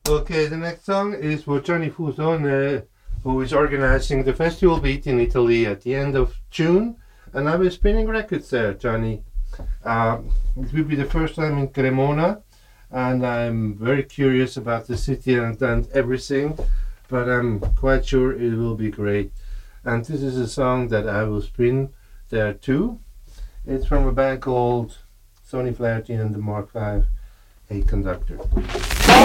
Okay, the next song is for Johnny Fusone, who is organizing the Festival Beat in Italy at the end of June. And I was spinning records there, Johnny. It will be the first time in Cremona, and I'm very curious about the city and everything, but I'm quite sure it will be great. And this is a song that I will spin there too. It's from a band called Sonny Flaherty and the Mark V A Conductor.